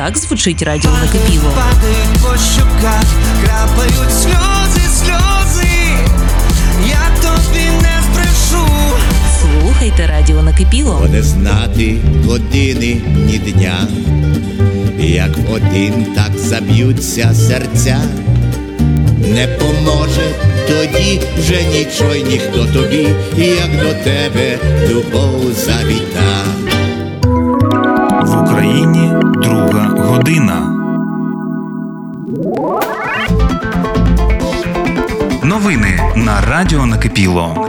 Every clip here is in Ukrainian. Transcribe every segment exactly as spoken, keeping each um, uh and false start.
Так звучить радіо Накипіло. Падають по щоках, крапають сльози, сльози. Я тобі не збрешу. Слухайте радіо Накипіло. Бо не знати години ні дня, як в один так заб'ються серця. Не поможе тоді вже нічого й ніхто тобі, як до тебе любов завіта. В Україні друга година. Новини на радіо Накипіло.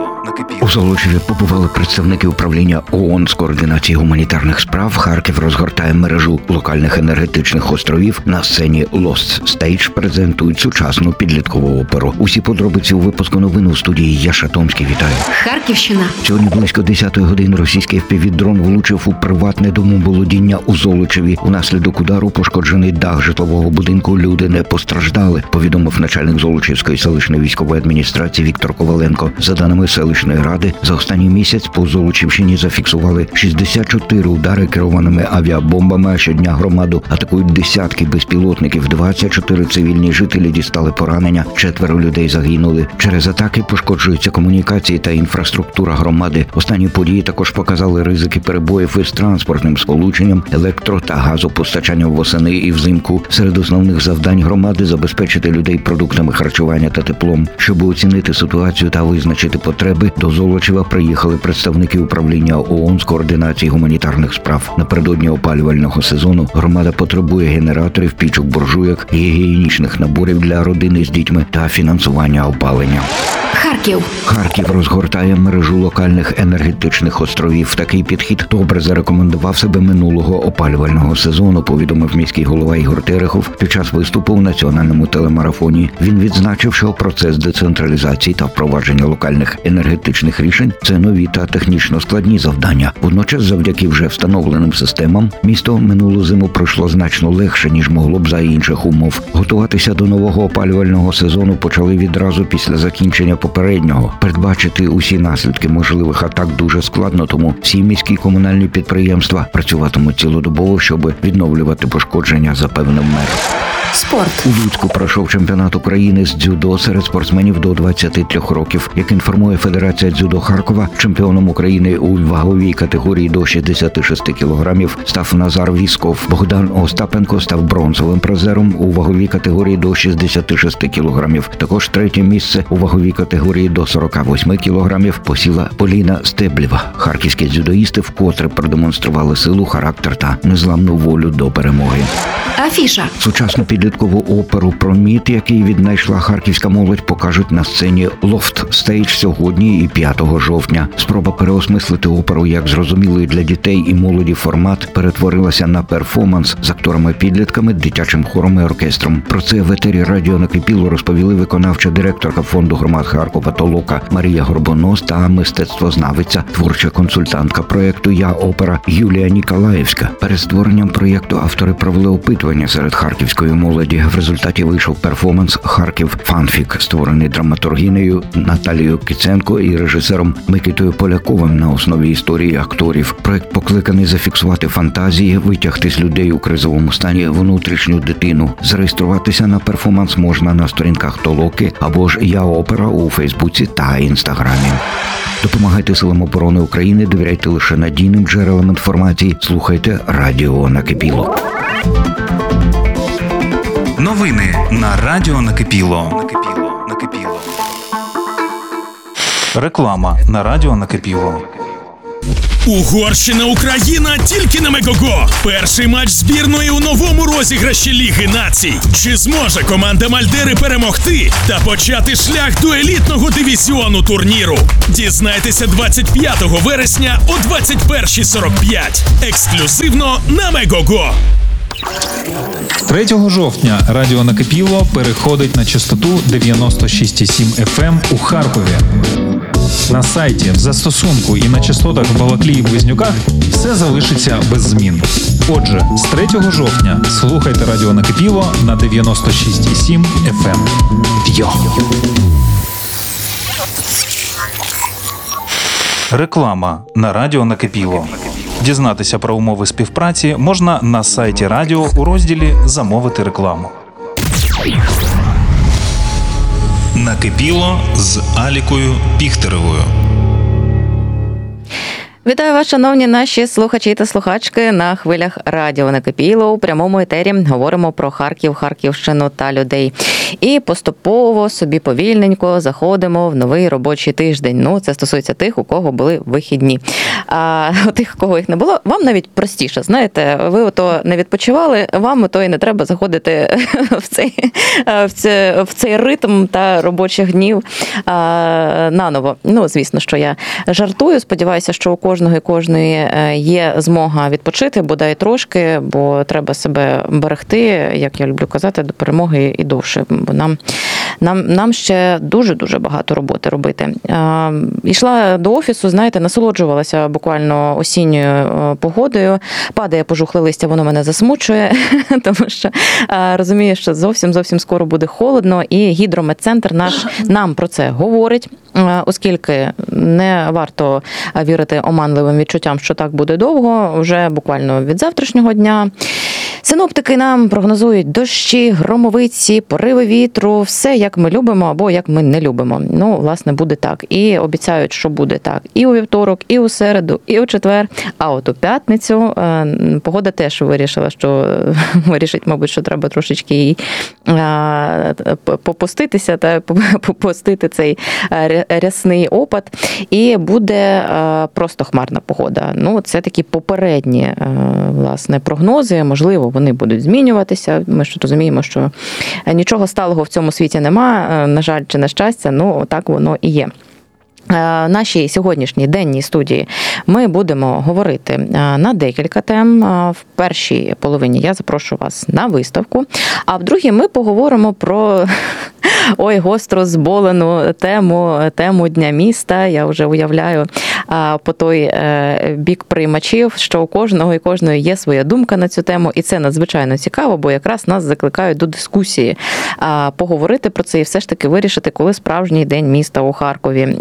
У Золочеві побували представники управління ООН з координації гуманітарних справ. Харків розгортає мережу локальних енергетичних островів. На сцені Lost Stage презентують сучасну підліткову оперу. Усі подробиці у випуску новин у студії Яша Томський. Вітаю. Харківщина. Сьогодні близько десятої години російський еф пі ві-дрон влучив у приватне домоволодіння у Золочеві. Унаслідок удару пошкоджений дах житлового будинку. Люди не постраждали, повідомив начальник Золочівської селищної військової адміністрації Віктор Коваленко. За даними селищної ради, за останній місяць по Золочівщині зафіксували шістдесят чотири удари керованими авіабомбами, а щодня громаду атакують десятки безпілотників. двадцять чотири цивільні жителі дістали поранення, четверо людей загинули. Через атаки пошкоджуються комунікації та інфраструктура громади. Останні події також показали ризики перебоїв із транспортним сполученням, електро- та газопостачанням восени і взимку. Серед основних завдань громади – забезпечити людей продуктами харчування та теплом. Щоб оцінити ситуацію та визначити потреби, до Золочева приїхали представники управління ООН з координації гуманітарних справ. Напередодні опалювального сезону громада потребує генераторів, пічок, буржуйок, гігієнічних наборів для родини з дітьми та фінансування опалення. Харків. Харків розгортає мережу локальних енергетичних островів. Такий підхід добре зарекомендував себе минулого опалювального сезону, повідомив міський голова Ігор Терехов під час виступу в національному телемарафоні. Він відзначив, що процес децентралізації та впровадження локальних енергетичних рішень – це нові та технічно складні завдання. Водночас, завдяки вже встановленим системам, місто минулу зиму пройшло значно легше, ніж могло б за інших умов. Готуватися до нового опалювального сезону почали відразу після закінчення попереднього. Передбачити усі наслідки можливих атак дуже складно, тому всі міські комунальні підприємства працюватимуть цілодобово, щоб відновлювати пошкодження, запевнив мер. Спорт. У Луцьку пройшов чемпіонат України з дзюдо серед спортсменів до двадцяти трьох років. Як інформує Федерація дзюдо Харкова, чемпіоном України у ваговій категорії до шістдесят шість кілограмів став Назар Вісков. Богдан Остапенко став бронзовим призером у ваговій категорії до шістдесят шість кілограмів. Також третє місце у ваговій категорії до сорок вісім кілограмів посіла Поліна Стеблєва. Харківські дзюдоїсти вкотре продемонстрували силу, характер та незламну волю до перемоги. Афіша. Сучасну підліткову оперу про міт, який віднайшла харківська молодь, покажуть на сцені Lost Stage сьогодні і п'ятого жовтня. Спроба переосмислити оперу як зрозумілий для дітей і молоді формат перетворилася на перформанс з акторами-підлітками, дитячим хором і оркестром. Про це в етері радіо Накипіло розповіли виконавча директорка фонду громад Харкова «Толока» Марія Горбонос та мистецтвознавиця, творча консультантка проєкту «Я опера» Юлія Ніколаєвська. Перед створенням проєкту автори провели опитування серед харківської молоді. В результаті вийшов перформанс «Харків Фанфік», створений драматургінею Наталією Киценко і режисером Микитою Поляковим на основі історії акторів. Проект покликаний зафіксувати фантазії, витягти з людей у кризовому стані внутрішню дитину. Зареєструватися на перформанс можна на сторінках Толоки або ж «Я опера» у Фейсбуці та Інстаграмі. Допомагайте силам оборони України, довіряйте лише надійним джерелам інформації, слухайте радіо Накипіло. Новини на радіо Накипіло. Накипіло. Накипіло. Реклама на радіо Накипіло. Угорщина, Україна тільки на Мегого. Перший матч збірної у новому розіграші Ліги націй. Чи зможе команда Мальдери перемогти та почати шлях до елітного дивізіону турніру? Дізнайтеся двадцять п'ятого вересня о двадцять перша сорок п'ять. Ексклюзивно на Мегого. третього жовтня радіо Накипіло переходить на частоту дев'яносто шість цілих сім еф ем у Харкові. На сайті, в застосунку і на частотах в Балаклії і Близнюках все залишиться без змін. Отже, з третього жовтня слухайте радіо Накипіло на дев'яносто шість цілих сім еф ем. Йо! Реклама на радіо Накипіло. Дізнатися про умови співпраці можна на сайті радіо у розділі «Замовити рекламу». Накипіло з Алікою Піхтеревою. Вітаю вас, шановні наші слухачі та слухачки на хвилях радіо Накипіло. У прямому етері говоримо про Харків, Харківщину та людей. І поступово собі повільненько заходимо в новий робочий тиждень. Ну, це стосується тих, у кого були вихідні. А у тих, у кого їх не було, вам навіть простіше. Знаєте, ви ото не відпочивали, вам ото і не треба заходити в цей, в цей, в цей ритм та робочих днів наново. Ну, звісно, що я жартую. Сподіваюся, що у кожного і кожної є змога відпочити, бодай трошки, бо треба себе берегти, як я люблю казати, до перемоги і довше, бо нам, нам, нам ще дуже-дуже багато роботи робити. Йшла до офісу, знаєте, насолоджувалася буквально осінньою погодою, падає пожухле листя, воно мене засмучує, тому що розумію, що зовсім-зовсім скоро буде холодно, і гідрометцентр наш нам про це говорить, оскільки не варто вірити оманливим відчуттям, що так буде довго, вже буквально від завтрашнього дня. Синоптики нам прогнозують дощі, громовиці, пориви вітру, все як ми любимо або як ми не любимо. Ну, власне, буде так. І обіцяють, що буде так і у вівторок, і у середу, і у четвер. А от у п'ятницю погода теж вирішила, що вирішить, мабуть, що треба трошечки їй попуститися та попустити цей рясний опад. І буде просто хмарна погода. Ну, це такі попередні, власне, прогнози. Можливо, вони будуть змінюватися. Ми ж розуміємо, що нічого сталого в цьому світі нема, на жаль, чи на щастя, ну, так воно і є. В нашій сьогоднішній денній студії ми будемо говорити на декілька тем. В першій половині я запрошую вас на виставку, а в другій ми поговоримо про ой, гостро зболену тему, тему Дня міста. Я вже уявляю по той бік приймачів, що у кожного і кожної є своя думка на цю тему, і це надзвичайно цікаво, бо якраз нас закликають до дискусії, поговорити про це і все ж таки вирішити, коли справжній День міста у Харкові.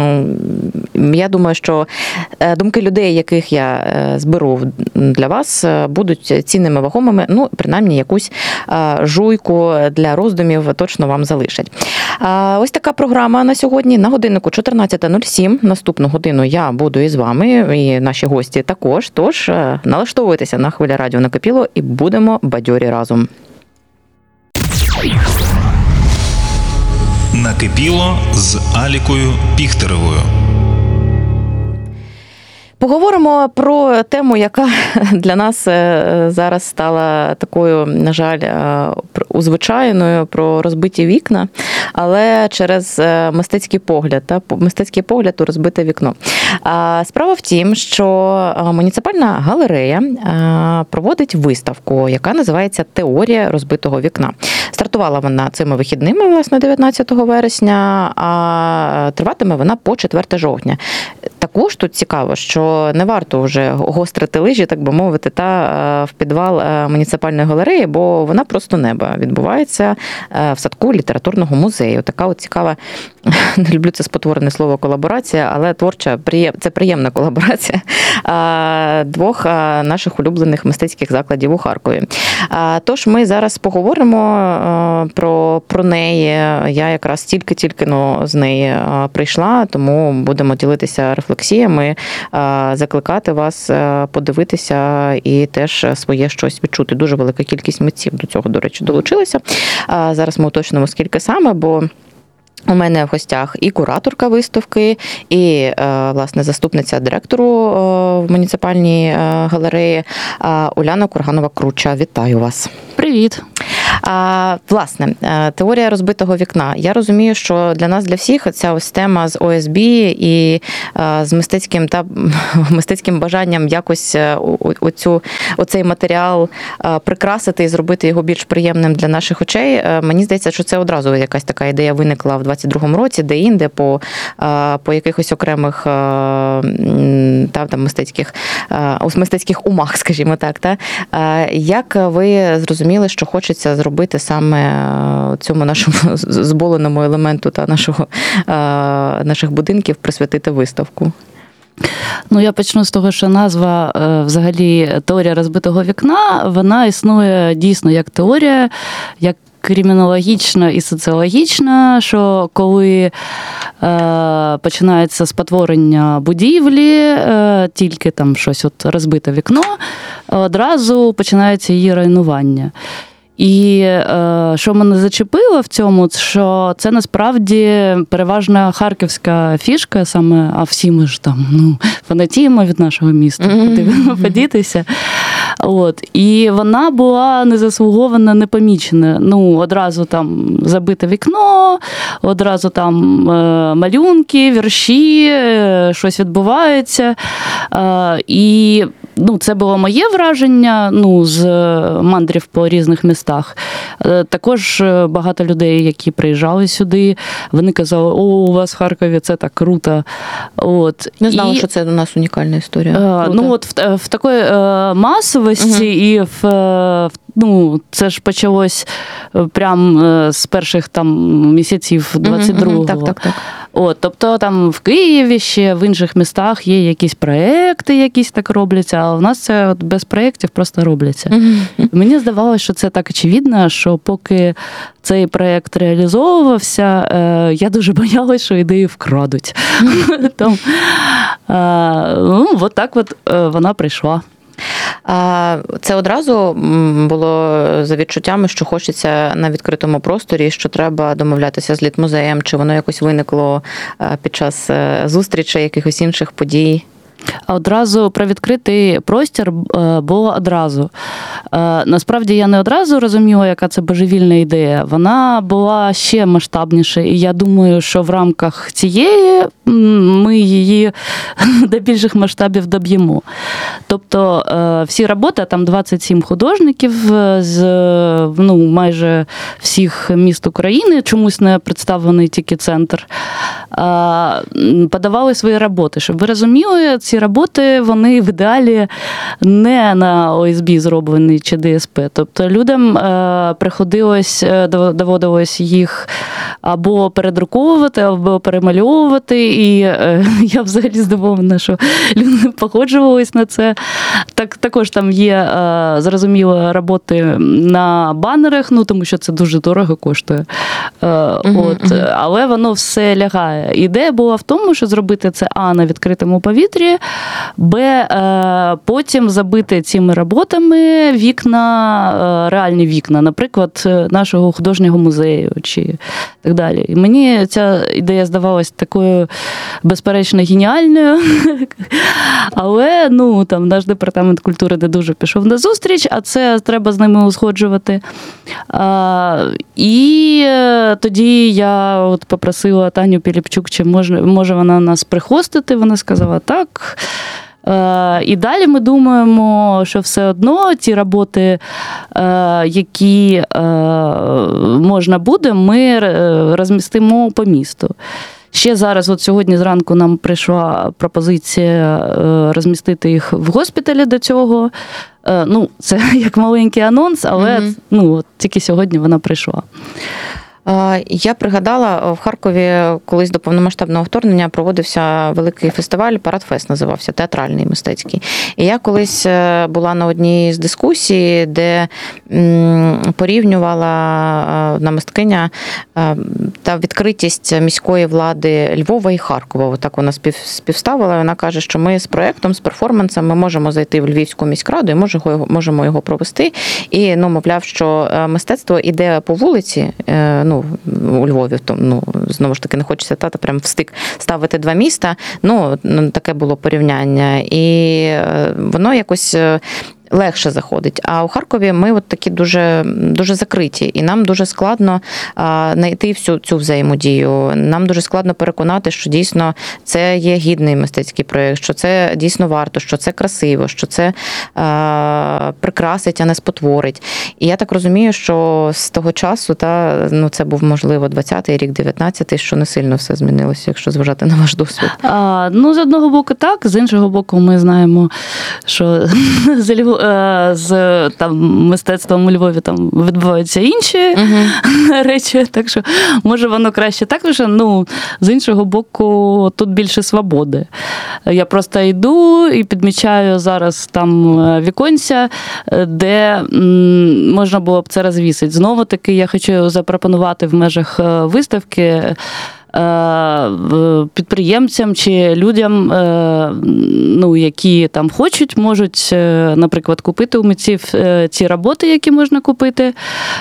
Я думаю, що думки людей, яких я зберу для вас, будуть цінними, вагомими, ну, принаймні, якусь жуйку для роздумів точно вам залишать. Ось така програма на сьогодні. На годиннику чотирнадцята нуль сім. Наступну годину я буду із вами, і наші гості також. Тож налаштовуйтеся на хвиля радіо Накипіло і будемо бадьорі разом. Накипіло з Алікою Піхтеревою. Поговоримо про тему, яка для нас зараз стала такою, на жаль, узвичайною, про розбиті вікна, але через мистецький погляд, та мистецький погляд у розбите вікно. Справа в тім, що муніципальна галерея проводить виставку, яка називається «Теорія розбитого вікна». Стартувала вона цими вихідними, власне, дев'ятнадцятого вересня, а триватиме вона по четверте жовтня. Також тут цікаво, що не варто вже гострити лижі, так би мовити, та в підвал муніципальної галереї, бо вона просто неба відбувається в садку літературного музею. Така от цікава, не люблю це спотворене слово колаборація, але творча, це приємна колаборація двох наших улюблених мистецьких закладів у Харкові. Тож ми зараз поговоримо про, про неї. Я якраз тільки-тільки ну, з неї прийшла, тому будемо ділитися рефлексіями, закликати вас подивитися і теж своє щось відчути. Дуже велика кількість митців до цього, до речі, долучилася. Зараз ми уточнимо, скільки саме, бо у мене в гостях і кураторка виставки, і, власне, заступниця директору в муніципальній галереї Уляна Курганова-Круча. Вітаю вас. Привіт. А, власне, теорія розбитого вікна. Я розумію, що для нас, для всіх, ця ось тема з О С Б і з мистецьким та мистецьким бажанням якось оцю, оцей матеріал прикрасити і зробити його більш приємним для наших очей. Мені здається, що це одразу якась така ідея виникла в двадцять другому році, де-інде по, по якихось окремих та, там, мистецьких, мистецьких умах, скажімо так. Та? Як ви зрозуміли, що хочеться зробити саме цьому нашому зболеному елементу та нашого, наших будинків присвятити виставку? Ну, я почну з того, що назва е, взагалі теорія розбитого вікна, вона існує дійсно як теорія, як кримінологічна і соціологічна, що коли е, починається спотворення будівлі, е, тільки там щось от розбите вікно, одразу починається її руйнування. І е, що мене зачепило в цьому, що це насправді переважна харківська фішка, саме, а всі ми ж там ну, фанатіємо від нашого міста, куди mm-hmm. подітися. От. І вона була незаслугована, непомічена. Ну, одразу там забите вікно, одразу там е, малюнки, вірші, е, щось відбувається. Е, і ну, це було моє враження ну, з мандрів по різних містах. Також багато людей, які приїжджали сюди, вони казали, о, у вас в Харкові це так круто. От. Не знала, і, що це у нас унікальна історія. Круто. Ну, от в, в такої масовості угу. і в, в ну, це ж почалось прям з перших там місяців двадцять другого. Угу, так, так, так. От, тобто там в Києві ще, в інших містах є якісь проекти, якісь так робляться, а у нас це от без проєктів просто робляться. Угу. Мені здавалося, що це так очевидно, що поки цей проєкт реалізовувався, я дуже боялась, що ідею вкрадуть. Там, ну, от так от вона прийшла. Це одразу було за відчуттями, що хочеться на відкритому просторі, що треба домовлятися з Літмузеєм, чи воно якось виникло під час зустрічей, якихось інших подій? А одразу про відкритий простір було одразу. Насправді я не одразу розуміла, яка це божевільна ідея. Вона була ще масштабніша, і я думаю, що в рамках цієї ми її до більших масштабів доб'ємо. Тобто всі роботи, там двадцять сім художників з ну, майже всіх міст України, чомусь не представлений тільки центр, подавали свої роботи. Щоб ви розуміли, ці роботи, вони в ідеалі не на О Ес Бі зроблені чи Ді Ес Пе. Тобто людям е, приходилось, доводилось їх або передруковувати, або перемальовувати. І е, я взагалі здивована, що люди погоджувались на це. Так, також там є, е, зрозуміло, роботи на банерах, ну, тому що це дуже дорого коштує. Е, uh-huh, от, uh-huh. Але воно все лягає. Ідея була в тому, що зробити це а на відкритому повітрі, б, потім забити цими роботами вікна, реальні вікна, наприклад, нашого художнього музею чи так далі. І мені ця ідея здавалась такою безперечно геніальною, але ну, там, наш департамент культури не дуже пішов на зустріч, а це треба з ними узгоджувати. А, і тоді я от попросила Таню Піліпчук, чи може, може вона нас прихостити, вона сказала так. І далі ми думаємо, що все одно ті роботи, які можна буде, ми розмістимо по місту. Ще зараз, от сьогодні зранку нам прийшла пропозиція розмістити їх в госпіталі до цього. Ну, це як маленький анонс, але mm-hmm. ну, от тільки сьогодні вона прийшла. Я пригадала, в Харкові колись до повномасштабного вторгнення проводився великий фестиваль, Парадфест називався, театральний, мистецький. І я колись була на одній з дискусій, де порівнювала одна мисткиня та відкритість міської влади Львова і Харкова. Отак вона співставила, і вона каже, що ми з проєктом, з перформансом, ми можемо зайти в Львівську міськраду і можемо його провести. І, ну, мовляв, що мистецтво іде по вулиці, ну, у Львові, то, ну, знову ж таки, не хочеться та, та прям в стик ставити два міста, ну, таке було порівняння, і воно якось легше заходить. А у Харкові ми от такі дуже, дуже закриті, і нам дуже складно знайти всю цю взаємодію. Нам дуже складно переконати, що дійсно це є гідний мистецький проєкт, що це дійсно варто, що це красиво, що це прикрасить, а не спотворить. І я так розумію, що з того часу, та, ну, це був, можливо, двадцятий рік, дев'ятнадцятий, що не сильно все змінилося, якщо зважати на ваш досвід. А, ну, з одного боку так, з іншого боку ми знаємо, що з, Львов... з там, мистецтвом у Львові там відбуваються інші uh-huh. речі, так що може воно краще так, що, ну, з іншого боку тут більше свободи. Я просто йду і підмічаю зараз там віконця, де можна було б це розвісити. Знову-таки я хочу запропонувати в межах виставки підприємцям чи людям, ну, які там хочуть, можуть, наприклад, купити у митців ці роботи, які можна купити,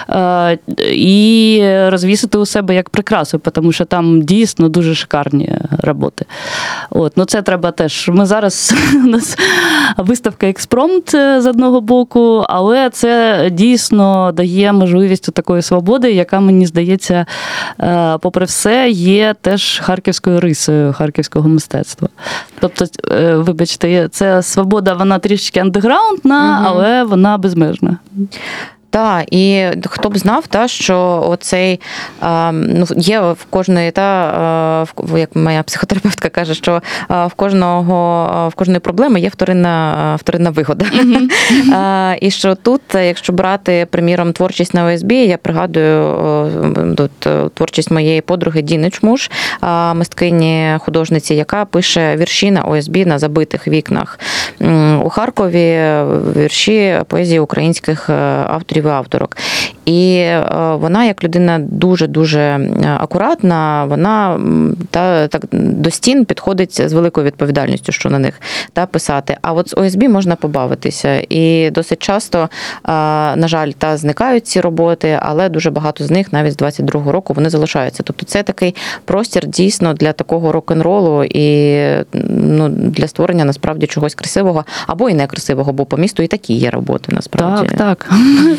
і розвісити у себе як прикрасу, тому що там дійсно дуже шикарні роботи. От, ну це треба теж. Ми зараз, у нас виставка експромт з одного боку, але це дійсно дає можливість такої свободи, яка, мені здається, попри все, є теж харківською рисою харківського мистецтва. Тобто, вибачте, це свобода, вона трішки андеграундна, угу. але вона безмежна. Так, і хто б знав, та, що оцей, ну, є в кожної, та, як моя психотерапевтка каже, що в кожного, в кожної проблеми є вторинна, вторинна вигода. Mm-hmm. І що тут, якщо брати, приміром, творчість на О Ес Бі, я пригадую тут творчість моєї подруги Діни Чмуш, мисткині, художниці, яка пише вірші на О Ес Бі на забитих вікнах. У Харкові вірші поезії українських авторів і авторок. І вона, як людина дуже-дуже акуратна, вона та, так, до стін підходить з великою відповідальністю, що на них та, писати. А от з О Ес Бі можна побавитися. І досить часто, на жаль, та, зникають ці роботи, але дуже багато з них навіть з двадцять другого року вони залишаються. Тобто це такий простір дійсно для такого рок-н-ролу і, ну, для створення насправді чогось красивого або і некрасивого, бо по місту і такі є роботи насправді. Так, так.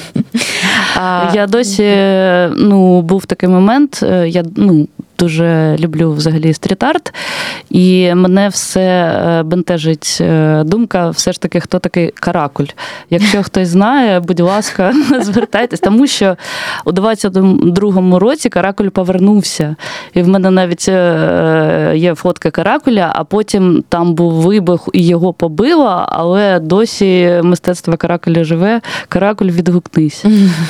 Я досі, ну, був такий момент, я, ну, дуже люблю взагалі стріт-арт, і мене все бентежить думка, все ж таки, хто такий Каракуль. Якщо хтось знає, будь ласка, звертайтесь, тому що у двадцять другому році Каракуль повернувся, і в мене навіть є фотка Каракуля, а потім там був вибух і його побило, але досі мистецтво Каракуля живе. Каракуль, відгукнись.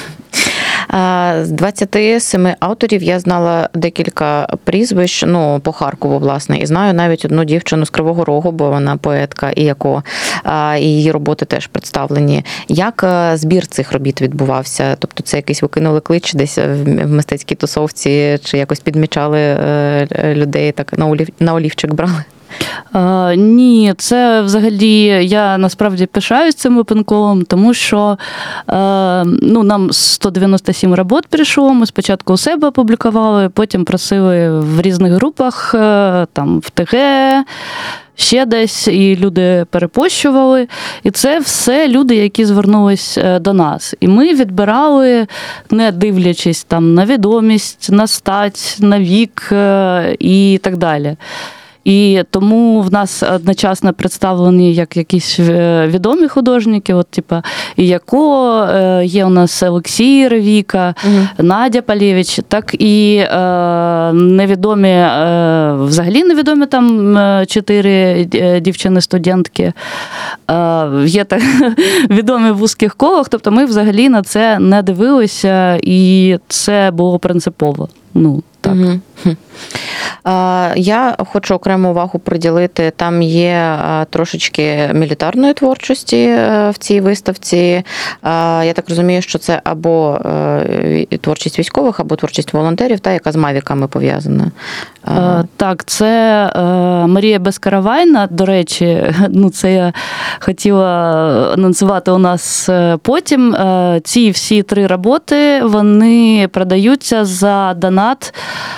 З двадцяти семи авторів я знала декілька прізвищ, ну, по Харкову, власне, і знаю навіть одну дівчину з Кривого Рогу, бо вона поетка і яко, і її роботи теж представлені. Як збір цих робіт відбувався? Тобто це якийсь викинули клич десь в мистецькій тусовці, чи якось підмічали людей, так на олівчик брали? А, ні, це взагалі я насправді пишаюсь цим випадковим, тому що а, ну, нам сто дев'яносто сім робот прийшло, ми спочатку у себе опублікували, потім просили в різних групах, там в ТГ, ще десь, і люди перепощували. І це все люди, які звернулись до нас. І ми відбирали, не дивлячись там на відомість, на стать, на вік і так далі. І тому в нас одночасно представлені як якісь відомі художники, от, типа, і Яко, є у нас Олексій Ревіка, угу. Надя Палєвич, так і е, невідомі, е, взагалі невідомі там чотири дівчини-студентки. Е, є так відомі в вузьких колах, тобто ми взагалі на це не дивилися, і це було принципово. Ну, так. Угу. Я хочу окрему увагу приділити, там є трошечки мілітарної творчості в цій виставці. Я так розумію, що це або творчість військових, або творчість волонтерів, та, яка з мавіками пов'язана. Так, це Марія Безкаравайна, до речі, ну це я хотіла анонсувати у нас потім. Ці всі три роботи, вони продаються за донат,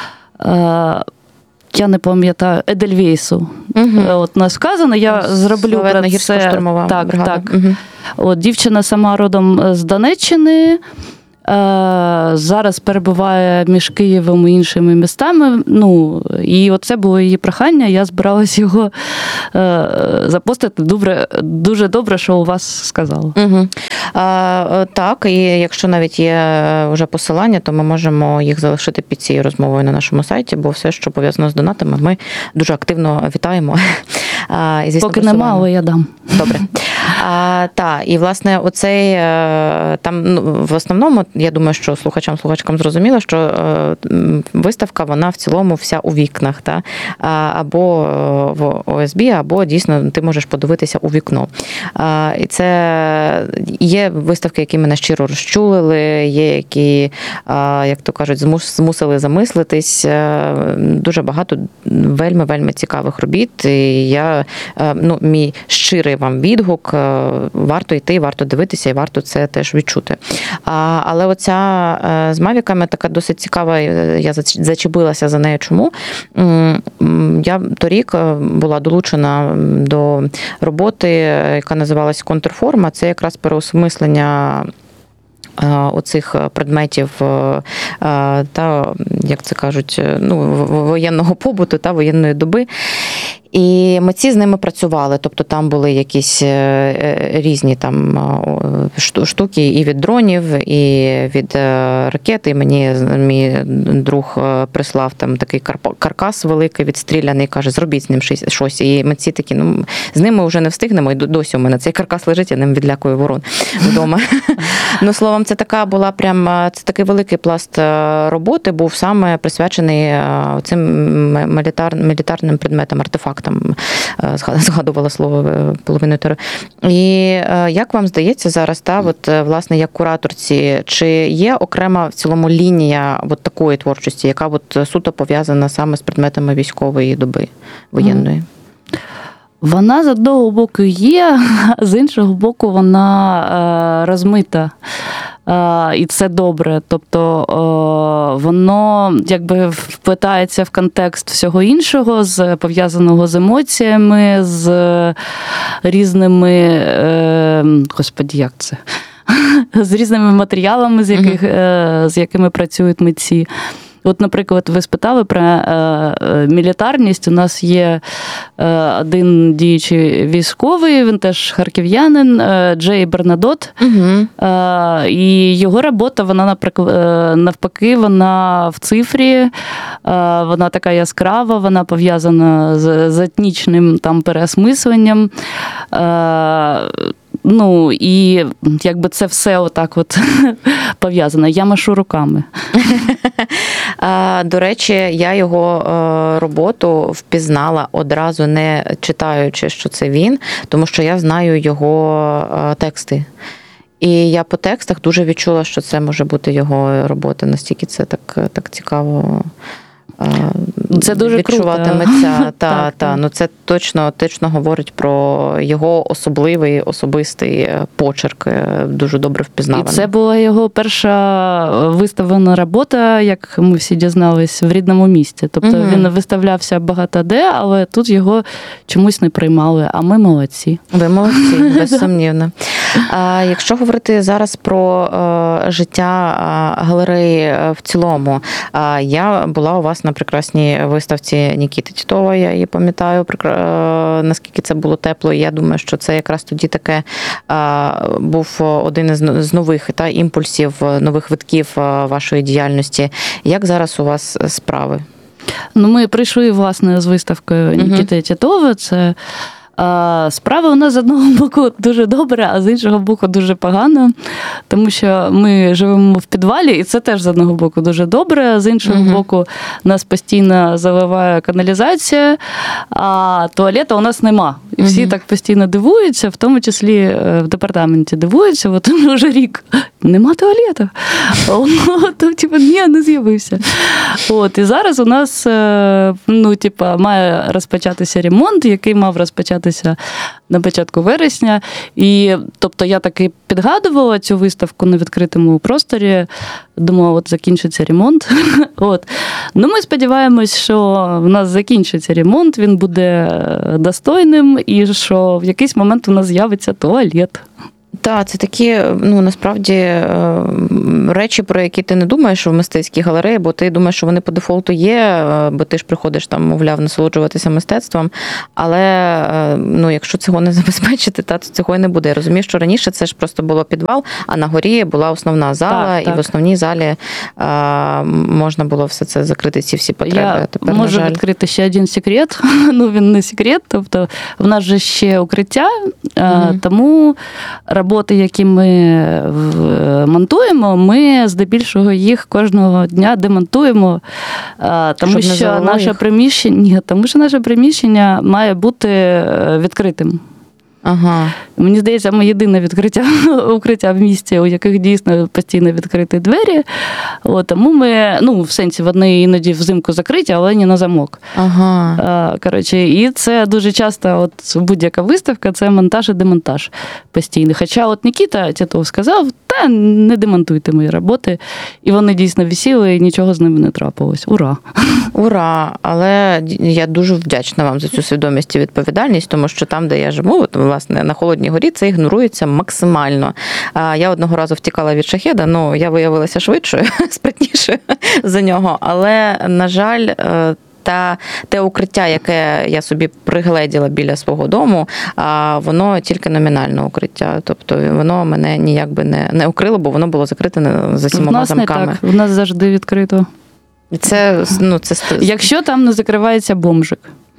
я не пам'ятаю, Едельвейсу. Угу. От нас вказано, я зроблю про це. Так, бригада. Так. Угу. От, дівчина сама родом з Донеччини, зараз перебуває між Києвом і іншими містами. Ну, і оце було її прохання, я збиралась його запостити. Добре, дуже добре, що у вас сказали. Угу. А, так, і якщо навіть є вже посилання, то ми можемо їх залишити під цією розмовою на нашому сайті, бо все, що пов'язано з донатами, ми дуже активно вітаємо. А, і, звісно, поки нема, але я дам. Добре. А, та, і, власне, оцей, там, ну, в основному, я думаю, що слухачам, слухачкам зрозуміло, що е, виставка, вона в цілому вся у вікнах, та? Або в О Ес Бі, або, дійсно, ти можеш подивитися у вікно. А, і це є виставки, які мене щиро розчулили, є які, а, як то кажуть, змус, змусили замислитись. Дуже багато вельми-вельми цікавих робіт. І я, ну, мій щирий вам відгук, варто йти, варто дивитися і варто це теж відчути. А, але оця з мавіками така досить цікава, я зачепилася за нею. Чому? Я торік була долучена до роботи, яка називалась «Контрформа». Це якраз переосмислення оцих предметів та, як це кажуть, ну, воєнного побуту та воєнної доби. І митці з ними працювали, тобто там були якісь різні там штуки і від дронів, і від ракет. І мені мій друг прислав там такий каркас великий відстріляний, каже, зробіть з ним щось. І митці такі, ну, з ним ми вже не встигнемо, і досі у мене цей каркас лежить, я ним відлякую ворон вдома. Ну, словом, це така була прям, це такий великий пласт роботи, був саме присвячений цим мілітарним предметам, артефактам. Там згадувала слово половиною тери. І як вам здається зараз, та, от, власне, як кураторці, чи є окрема в цілому лінія от такої творчості, яка от суто пов'язана саме з предметами військової доби воєнної? Вона з одного боку є, а з іншого боку вона е, розмита. Uh, і це добре. Тобто uh, воно якби вплетається в контекст всього іншого, з пов'язаного з емоціями, з різними, uh, господі, як це? з різними матеріалами, з, яких, uh, з якими працюють митці. От, наприклад, ви спитали про е, мілітарність. У нас є е, один діючий військовий, він теж харків'янин, е, Джей Бернадот. Угу. Е, і його робота, вона, наприклад, е, навпаки, вона в цифрі, е, вона така яскрава, вона пов'язана з, з етнічним там переосмисленням. Е, Ну, і якби це все отак от пов'язано. Я машу руками. До речі, я його роботу впізнала одразу, не читаючи, що це він, тому що я знаю його тексти. І я по текстах дуже відчула, що це може бути його робота. Настільки це так, так цікаво. Це дуже відчуватиметься. Та, так, та. Ну, це точно, точно говорить про його особливий, особистий почерк, дуже добре впізнаваний. І це була його перша виставлена робота, як ми всі дізнались, в рідному місті. Тобто угу. він виставлявся багато де, але тут його чомусь не приймали, а ми молодці. Ви молодці, безсумнівно. А якщо говорити зараз про життя галереї в цілому, я була у вас на прекрасній виставці Нікіти Тітова, я її пам'ятаю, наскільки це було тепло. Я думаю, що це якраз тоді таке був один із нових та, імпульсів, нових витків вашої діяльності. Як зараз у вас справи? Ну, ми прийшли, власне, з виставкою Нікіти угу. Тітова. Це справа у нас з одного боку дуже добре, а з іншого боку дуже погано, тому що ми живемо в підвалі, і це теж з одного боку дуже добре, а з іншого угу. боку нас постійно заливає каналізація, а туалету у нас нема. І всі угу. так постійно дивуються, в тому числі в департаменті дивуються, от вже рік, нема туалету. Там, типу, ні, не з'явився. От, і зараз у нас, ну, типу, має розпочатися ремонт, який мав розпочатися на початку вересня. І, тобто, я таки підгадувала цю виставку на відкритому просторі. Думала, от закінчиться ремонт. От. Ну, ми сподіваємось, що в нас закінчиться ремонт, він буде достойним, і що в якийсь момент у нас з'явиться туалет. Так, це такі, ну, насправді, речі, про які ти не думаєш в мистецькій галереї, бо ти думаєш, що вони по дефолту є, бо ти ж приходиш там, мовляв, насолоджуватися мистецтвом, але, ну, якщо цього не забезпечити, та, то цього і не буде. Я розумію, що раніше це ж просто було підвал, а на горі була основна зала, так, і так. в основній залі а, можна було все це закрити, ці всі потреби. Я Тепер, можу на жаль... відкрити ще один секрет, ну він не секрет, тобто в нас же ще укриття, mm-hmm. тому роботи, які ми монтуємо, ми здебільшого їх кожного дня демонтуємо, тому Щоб що наше їх? приміщення, ні, тому що наше приміщення має бути відкритим. Ага. Мені здається, ми єдине відкриття укриття в місті, у яких дійсно постійно відкриті двері. От, тому ми, ну, в сенсі, вони іноді взимку закриті, але не на замок. Ага. А, коротше, і це дуже часто, от будь-яка виставка, це монтаж і демонтаж постійний. Хоча от Нікіта Тітов сказав, та не демонтуйте мої роботи. І вони дійсно висіли, і нічого з ними не трапилось. Ура! Ура! Але я дуже вдячна вам за цю свідомість і відповідальність, тому що там, де я живу, от, власне, на Холодній горі, це ігнорується максимально. Я одного разу втікала від шахеда, ну, я виявилася швидшою, спритнішою за нього, але, на жаль, та те укриття, яке я собі пригледіла біля свого дому, воно тільки номінальне укриття. Тобто воно мене ніяк би не, не укрило, бо воно було закрите за сімома замками. У нас не так, у нас завжди відкрито. Це, ну, це... Якщо там не закривається бомжик.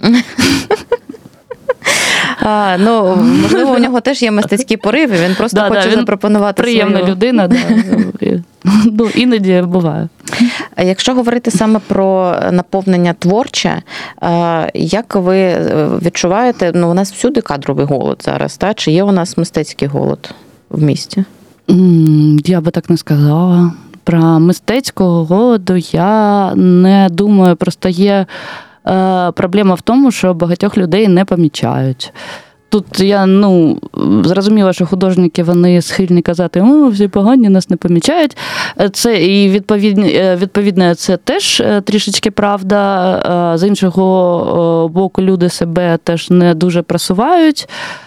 А, ну, можливо, у нього теж є мистецький порив, і він просто да, хоче да, запропонувати приємна свою... людина, да. Ну, іноді буває. Якщо говорити саме про наповнення творче, як ви відчуваєте, ну, у нас всюди кадровий голод зараз, та? Чи є у нас мистецький голод в місті? Я би так не сказала. Про мистецького голоду я не думаю, просто є проблема в тому, що багатьох людей не помічають. Тут я, ну, зрозуміла, що художники, вони схильні казати, о, всі погані, нас не помічають. Це і відповідно, відповідно, це теж трішечки правда. З іншого боку, люди себе теж не дуже просувають.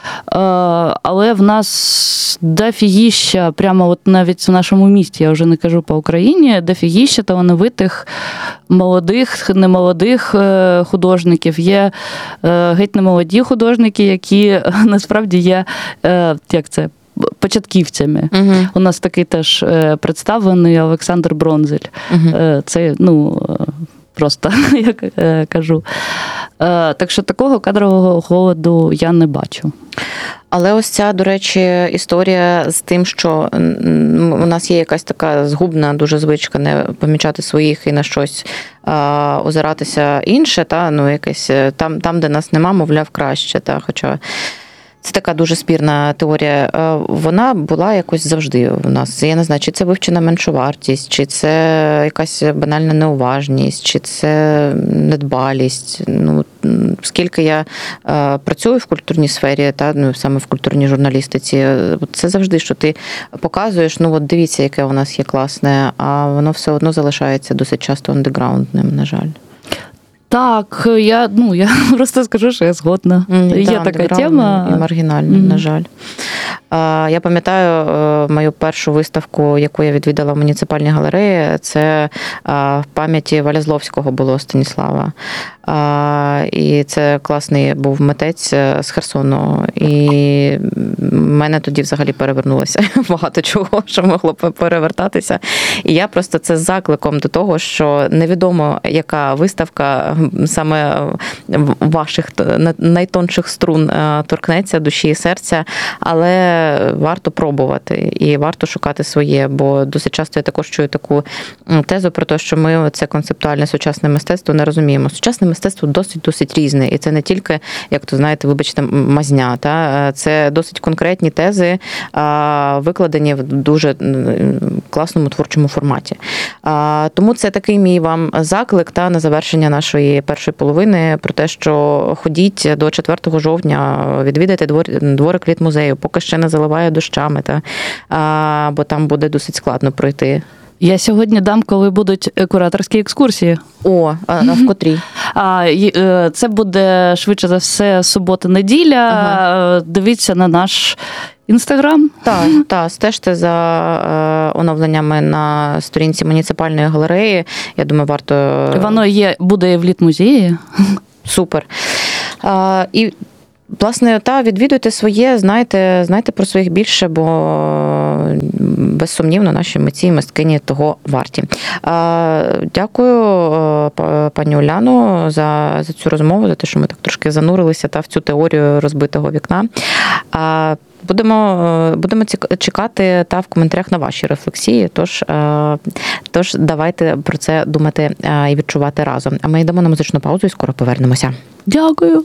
Але в нас дофігіща, прямо от навіть в нашому місті, я вже не кажу по Україні, дофігіща талановитих молодих, немолодих художників. Є геть немолоді художники, які насправді є, як це, початківцями. Угу. У нас такий теж представлений Олександр Бронзель. Угу. Це, ну, просто, як кажу. Так що такого кадрового голоду я не бачу. Але ось ця, до речі, історія з тим, що у нас є якась така згубна дуже звичка не помічати своїх і на щось а, озиратися інше, та, ну, якесь, там, там, де нас нема, мовляв, краще. Та, хоча це така дуже спірна теорія. Вона була якось завжди у нас. Я не знаю, чи це вивчена меншовартість, чи це якась банальна неуважність, чи це недбалість. Ну, скільки я працюю в культурній сфері, та, ну, саме в культурній журналістиці, це завжди, що ти показуєш, ну, от дивіться, яке у нас є класне, а воно все одно залишається досить часто андеграундним, на жаль. Так, я, ну, я просто скажу, що я згодна. Mm, Є да, така тема. І маргінальна, mm. на жаль. Я пам'ятаю мою першу виставку, яку я відвідала в муніципальній галереї, це в пам'яті Валязловського було Станіслава. І це класний був митець з Херсону. І в мене тоді взагалі перевернулося багато чого, що могло перевертатися. І я просто це з закликом до того, що невідомо, яка виставка саме ваших найтонших струн торкнеться душі і серця, але варто пробувати і варто шукати своє, бо досить часто я також чую таку тезу про те, що ми це концептуальне сучасне мистецтво не розуміємо. Сучасне мистецтво досить-досить різне, і це не тільки, як то знаєте, вибачте, мазня, та? Це досить конкретні тези, викладені в дуже класному творчому форматі. Тому це такий мій вам заклик та, на завершення нашої першої половини про те, що ходіть до четвертого жовтня, відвідайте дворик Літмузею, поки ще не заливає дощами, та? Бо там буде досить складно пройти. Я сьогодні дам, коли будуть кураторські екскурсії. О, а в котрій? А, це буде, швидше за все, субота-неділя. Ага. Дивіться на наш Інстаграм. Так, та, стежте за е, оновленнями на сторінці муніципальної галереї. Я думаю, варто... Воно є, буде і в літмузеї. Супер. Е, і, власне, та, відвідуйте своє, знайте, знайте про своїх більше, бо безсумнівно наші митці і мисткині того варті. Е, дякую, е, пані Уляно, за, за цю розмову, за те, що ми так трошки занурилися та, в цю теорію розбитого вікна. Е, Будемо, будемо чекати та в коментарях на ваші рефлексії, тож, тож давайте про це думати і відчувати разом. А ми йдемо на музичну паузу і скоро повернемося. Дякую.